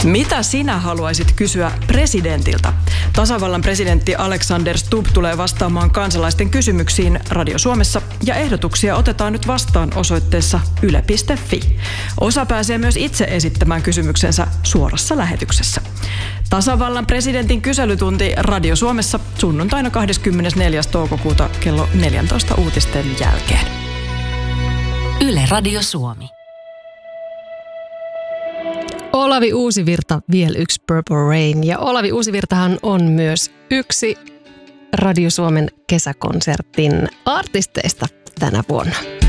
Mitä sinä haluaisit kysyä presidentiltä? Tasavallan presidentti Alexander Stubb tulee vastaamaan kansalaisten kysymyksiin Radio Suomessa ja ehdotuksia otetaan nyt vastaan osoitteessa yle.fi. Osa pääsee myös itse esittämään kysymyksensä suorassa lähetyksessä. Tasavallan presidentin kyselytunti Radio Suomessa sunnuntaina 24. toukokuuta kello 14 uutisten jälkeen. Yle Radio Suomi. Olavi Uusivirta, vielä yksi Purple Rain. Ja Olavi Uusivirtahan on myös yksi Radio Suomen kesäkonsertin artisteista tänä vuonna.